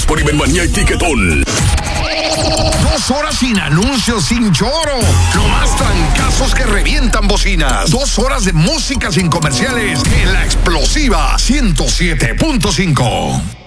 por Ibermanía y Tiquetón. 2 horas sin anuncios, sin choro. Lo más trancazos que revientan bocinas. 2 horas de música sin comerciales en la explosiva 107.5.